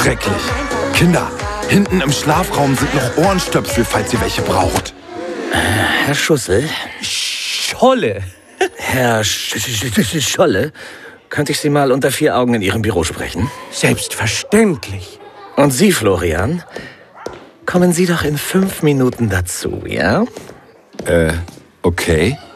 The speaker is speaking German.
Schrecklich. Kinder, hinten im Schlafraum sind noch Ohrenstöpsel, falls ihr welche braucht. Herr Schussel? Scholle. Herr Scholle? Könnte ich Sie mal unter 4 Augen in Ihrem Büro sprechen? Selbstverständlich. Und Sie, Florian? Kommen Sie doch in 5 Minuten dazu, ja? Okay.